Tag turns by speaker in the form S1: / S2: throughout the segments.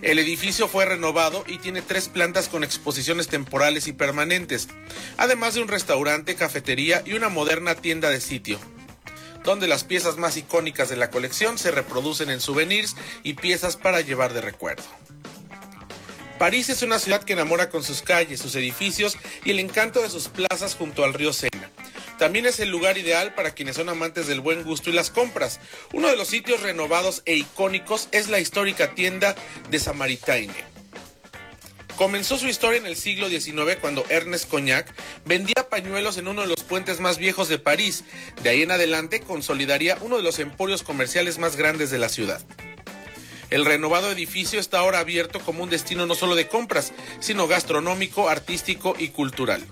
S1: El edificio fue renovado y tiene 3 plantas con exposiciones temporales y permanentes, además de un restaurante, cafetería y una moderna tienda de sitio, donde las piezas más icónicas de la colección se reproducen en souvenirs y piezas para llevar de recuerdo. París es una ciudad que enamora con sus calles, sus edificios y el encanto de sus plazas junto al río Sena. También es el lugar ideal para quienes son amantes del buen gusto y las compras. Uno de los sitios renovados e icónicos es la histórica tienda de Samaritaine. Comenzó su historia en el siglo XIX cuando Ernest Cognac vendía pañuelos en uno de los puentes más viejos de París. De ahí en adelante consolidaría uno de los emporios comerciales más grandes de la ciudad. El renovado edificio está ahora abierto como un destino no solo de compras, sino gastronómico, artístico y cultural.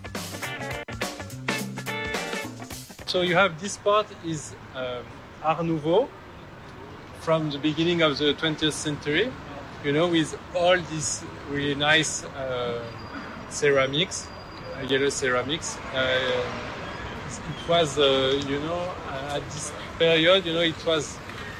S2: So you have this part is Art Nouveau from the beginning of the 20th century, you know, with all these really nice ceramics, yellow ceramics. It was, at this period, it was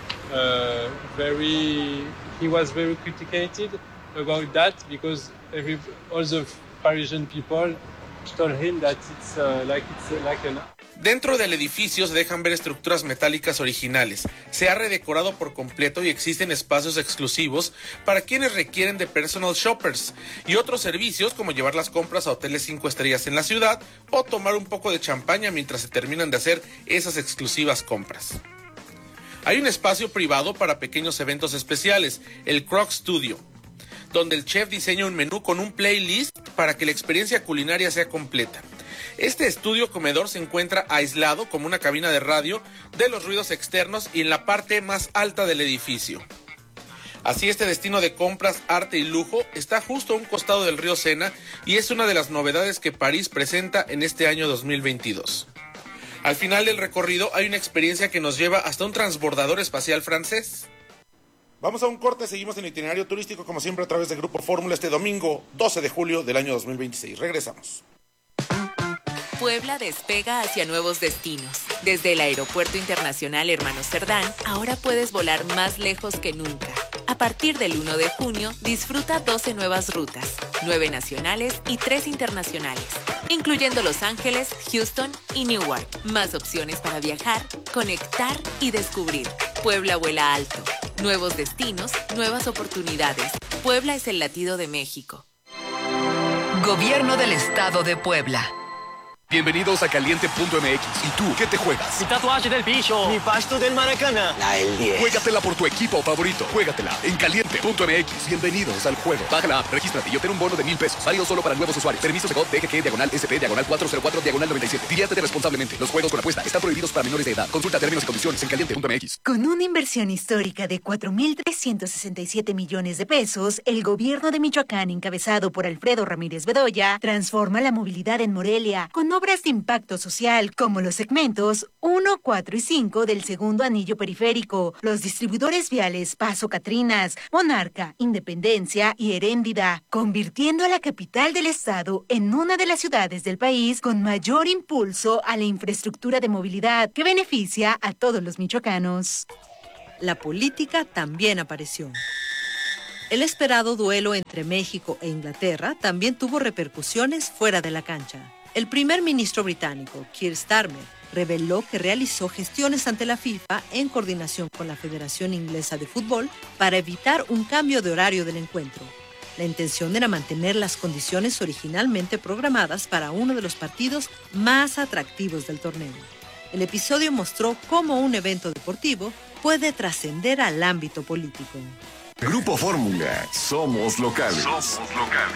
S2: he was very criticated about that because all the Parisian people told him that it's like an...
S1: Dentro del edificio se dejan ver estructuras metálicas originales. Se ha redecorado por completo y existen espacios exclusivos para quienes requieren de personal shoppers y otros servicios como llevar las compras a hoteles 5 estrellas en la ciudad o tomar un poco de champaña mientras se terminan de hacer esas exclusivas compras. Hay un espacio privado para pequeños eventos especiales, el Croc Studio, donde el chef diseña un menú con un playlist para que la experiencia culinaria sea completa. Este estudio comedor se encuentra aislado como una cabina de radio de los ruidos externos y en la parte más alta del edificio. Así, este destino de compras, arte y lujo está justo a un costado del río Sena y es una de las novedades que París presenta en este año 2022. Al final del recorrido hay una experiencia que nos lleva hasta un transbordador espacial francés. Vamos a un corte, seguimos en el itinerario turístico como siempre a través de Grupo Fórmula este domingo 12 de julio del año 2026. Regresamos.
S3: Puebla despega hacia nuevos destinos. Desde el Aeropuerto Internacional Hermanos Cerdán, ahora puedes volar más lejos que nunca. A partir del 1 de junio, disfruta 12 nuevas rutas, 9 nacionales y 3 internacionales, incluyendo Los Ángeles, Houston y Newark. Más opciones para viajar, conectar y descubrir. Puebla vuela alto. Nuevos destinos, nuevas oportunidades. Puebla es el latido de México.
S4: Gobierno del Estado de Puebla.
S5: Bienvenidos a Caliente.mx. ¿Y tú qué te juegas?
S6: Mi tatuaje del bicho. Mi pasto del Maracaná.
S5: La del 10. Juégatela por tu equipo favorito. Juégatela en Caliente.mx. Bienvenidos al juego. Baja la app, regístrate y obtén un bono de 1,000 pesos. Válido solo para nuevos usuarios. Permiso Segov DGG /SP/404/97. Diviértete responsablemente. Los juegos con apuesta están prohibidos para menores de edad. Consulta términos y condiciones en Caliente.mx.
S7: Con una inversión histórica de 4,367 millones de pesos, el gobierno de Michoacán, encabezado por Alfredo Ramírez Bedoya, transforma la movilidad en Morelia con obras de impacto social como los segmentos 1, 4 y 5 del segundo anillo periférico, los distribuidores viales Paso Catrinas, Monarca, Independencia y Heréndida, convirtiendo a la capital del estado en una de las ciudades del país con mayor impulso a la infraestructura de movilidad que beneficia a todos los michoacanos.
S8: La política también apareció. El esperado duelo entre México e Inglaterra también tuvo repercusiones fuera de la cancha. El primer ministro británico, Keir Starmer, reveló que realizó gestiones ante la FIFA en coordinación con la Federación Inglesa de Fútbol para evitar un cambio de horario del encuentro. La intención era mantener las condiciones originalmente programadas para uno de los partidos más atractivos del torneo. El episodio mostró cómo un evento deportivo puede trascender al ámbito político.
S9: Grupo Fórmula, somos locales. Somos locales.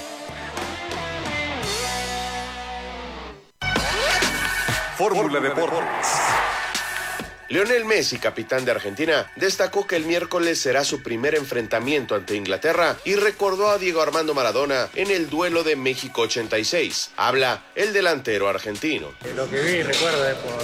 S9: Fórmula Deportes.
S10: Lionel Messi, capitán de Argentina, destacó que el miércoles será su primer enfrentamiento ante Inglaterra y recordó a Diego Armando Maradona en el duelo de México 86. Habla el delantero argentino.
S11: Lo que vi, recuerdo,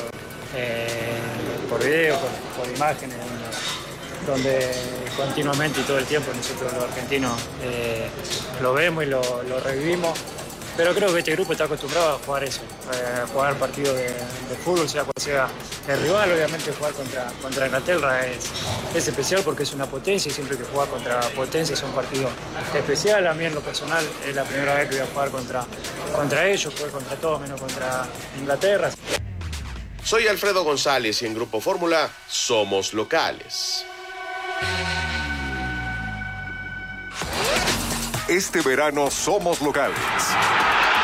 S11: por video, por imágenes, donde continuamente y todo el tiempo nosotros los argentinos lo vemos y lo revivimos. Pero creo que este grupo está acostumbrado a jugar eso, a jugar partidos de fútbol, sea cual sea el rival. Obviamente jugar contra Inglaterra es especial porque es una potencia y siempre que juega contra potencia es un partido especial. A mí en lo personal es la primera vez que voy a jugar contra ellos, jugué contra todos menos contra Inglaterra.
S10: Soy Alfredo González y en Grupo Fórmula somos locales.
S9: Este verano somos locales.